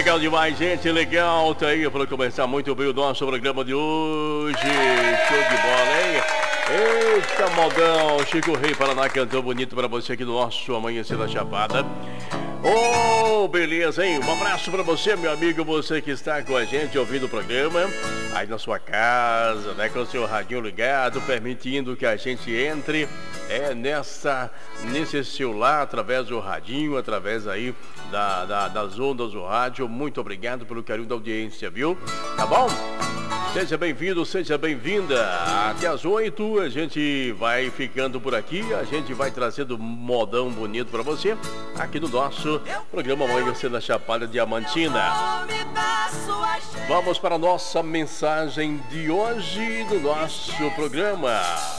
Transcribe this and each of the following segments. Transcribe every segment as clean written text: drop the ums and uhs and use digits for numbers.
Legal demais, gente, legal. Tá aí para começar muito bem o nosso programa de hoje. Show de bola, hein? Eita, modão. Chico Rei Paraná cantou bonito para você aqui no nosso Amanhecer da Chapada. Oh, beleza, hein? Um abraço pra você, meu amigo, você que está com a gente ouvindo o programa aí na sua casa, né, com o seu radinho ligado, permitindo que a gente entre nesse celular, através do radinho, através aí das ondas do rádio. Muito obrigado pelo carinho da audiência, viu? Tá bom? Seja bem-vindo, seja bem-vinda. Até às 8 a gente vai ficando por aqui. A gente vai trazendo modão bonito pra você aqui no nosso programa Amanhecer na Chapada Diamantina. Vamos para a nossa mensagem de hoje do nosso programa.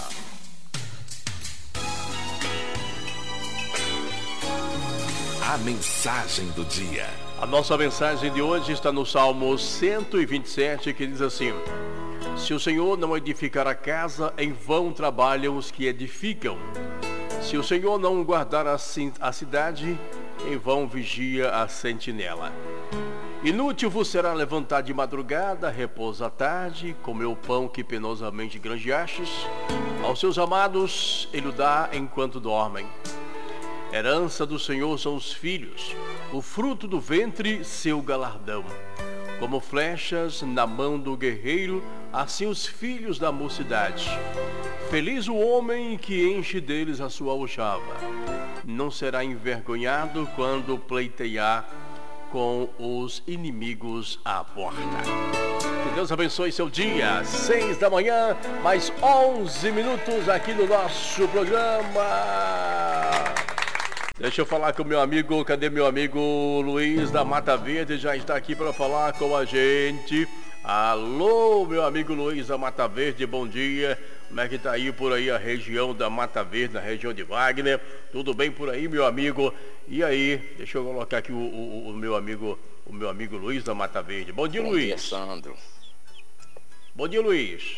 A mensagem do dia. A nossa mensagem de hoje está no Salmo 127, que diz assim: se o Senhor não edificar a casa, em vão trabalham os que edificam. Se o Senhor não guardar a cidade, em vão vigia a sentinela. Inútil vos será levantar de madrugada, repousa à tarde, comer o pão que penosamente granjeastes. Aos seus amados ele o dá enquanto dormem. Herança do Senhor são os filhos, o fruto do ventre seu galardão. Como flechas na mão do guerreiro, assim os filhos da mocidade. Feliz o homem que enche deles a sua aljava. Não será envergonhado quando pleitear com os inimigos à porta. Que Deus abençoe seu dia. 6 da manhã, mais 11 minutos aqui no nosso programa. Deixa eu falar com o meu amigo, cadê meu amigo Luiz da Mata Verde? Já está aqui para falar com a gente. Alô, meu amigo Luiz da Mata Verde, bom dia. Como é que tá aí por aí a região da Mata Verde, na região de Wagner? Tudo bem por aí, meu amigo? E aí, deixa eu colocar aqui o meu amigo Luiz da Mata Verde. Bom dia, Luiz. Bom dia, Sandro. Bom dia, Luiz.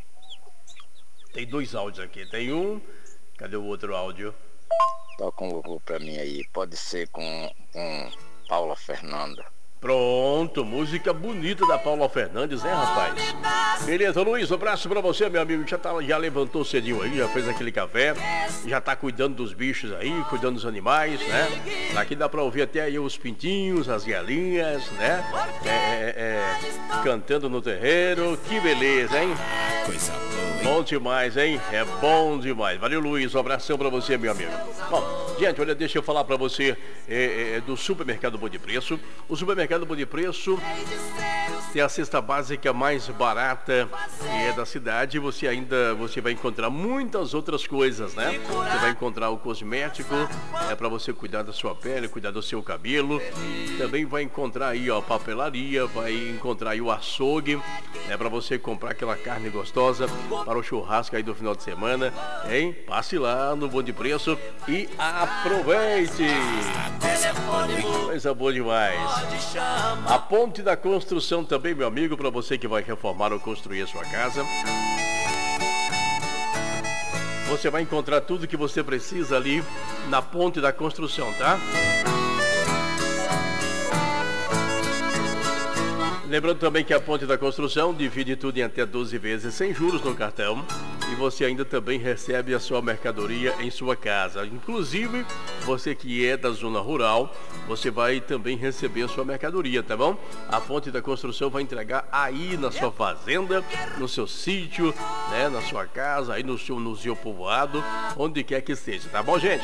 Tem dois áudios aqui, tem um. Cadê o outro áudio? Toca um louvor pra mim aí, pode ser com Paula Fernanda. Pronto, música bonita da Paula Fernandes, né, rapaz? Beleza, Luiz, um abraço pra você, meu amigo. Já levantou cedinho aí, já fez aquele café, já tá cuidando dos bichos aí, cuidando dos animais, né? Aqui dá pra ouvir até aí os pintinhos, as galinhas, né? Cantando no terreiro, que beleza, hein? Coisa boa, hein? Bom demais, hein? É bom demais. Valeu, Luiz. Um abração pra você, meu amigo. Bom, gente, olha, deixa eu falar pra você do Supermercado Bom de Preço. O Supermercado Bom de Preço tem a cesta básica mais barata da cidade. Você vai encontrar muitas outras coisas, né? Você vai encontrar o cosmético, pra você cuidar da sua pele, cuidar do seu cabelo. Também vai encontrar aí, ó, papelaria, vai encontrar aí o açougue, pra você comprar aquela carne gostosa para o churrasco aí do final de semana, hein? Passe lá no Bom de Preço e aproveite! Coisa boa demais! A Ponte da Construção também, meu amigo, para você que vai reformar ou construir a sua casa. Você vai encontrar tudo que você precisa ali na Ponte da Construção, tá? Lembrando também que a Ponte da Construção divide tudo em até 12 vezes sem juros no cartão. E você ainda também recebe a sua mercadoria em sua casa. Inclusive, você que é da zona rural, você vai também receber a sua mercadoria, tá bom? A Ponte da Construção vai entregar aí na sua fazenda, no seu sítio, né? Na sua casa, aí no seu povoado, onde quer que esteja, tá bom, gente?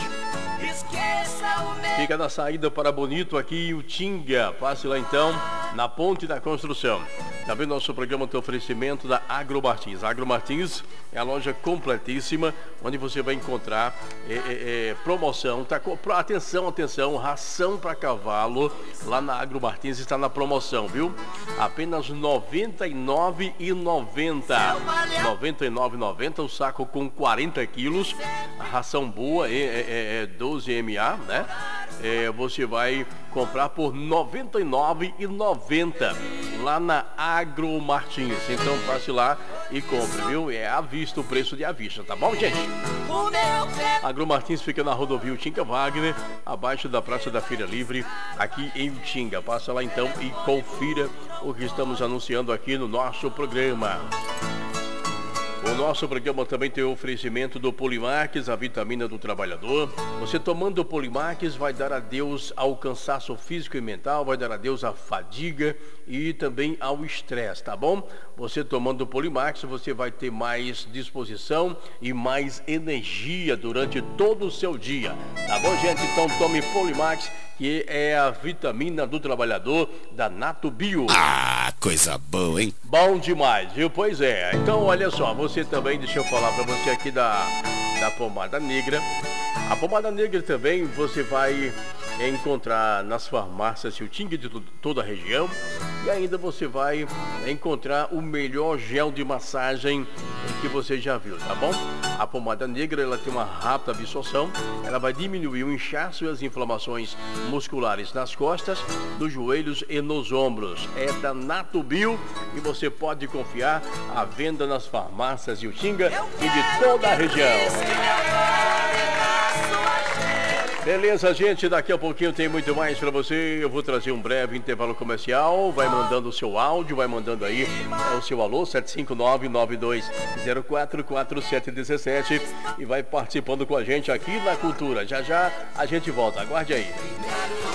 Fica na saída para Bonito aqui em Utinga. Passe lá então na Ponte da Construção. Também nosso programa tem oferecimento da Agro Martins. A Agro Martins é a loja completíssima, onde você vai encontrar promoção. Tá, atenção, ração para cavalo lá na Agro Martins está na promoção, viu? Apenas R$ 99,90. R$ 99,90 o saco com 40 quilos. A ração boa, 12 MA, né? Você vai comprar por R$ 99,90 lá na Agro Martins. Então passe lá e compre, viu? É à vista, o preço de à vista, tá bom, gente? Agro Martins fica na rodovia Utinga Wagner, abaixo da Praça da Feira Livre, aqui em Utinga. Passa lá então e confira o que estamos anunciando aqui no nosso programa. O nosso programa também tem o oferecimento do Polimax, a vitamina do trabalhador. Você tomando o Polimax vai dar adeus ao cansaço físico e mental, vai dar adeus à fadiga e também ao estresse, tá bom? Você tomando o Polimax, você vai ter mais disposição e mais energia durante todo o seu dia, tá bom, gente? Então tome Polimax, que é a vitamina do trabalhador da Nato Bio. Ah, coisa boa, hein? Bom demais, viu? Pois é. Então, olha só, você também, deixa eu falar pra você aqui da pomada negra. A pomada negra também você vai encontrar nas farmácias Utinga de toda a região. E ainda você vai encontrar o melhor gel de massagem que você já viu, tá bom? A pomada negra, ela tem uma rápida absorção, ela vai diminuir o inchaço e as inflamações musculares nas costas, nos joelhos e nos ombros. É da Nato Bio e você pode confiar à venda nas farmácias Utinga e de toda a região. Beleza, gente, daqui a pouquinho tem muito mais pra você. Eu vou trazer um breve intervalo comercial. Vai mandando o seu áudio, vai mandando aí o seu alô, 759-9204-4717 e vai participando com a gente aqui na Cultura. Já já a gente volta, aguarde aí.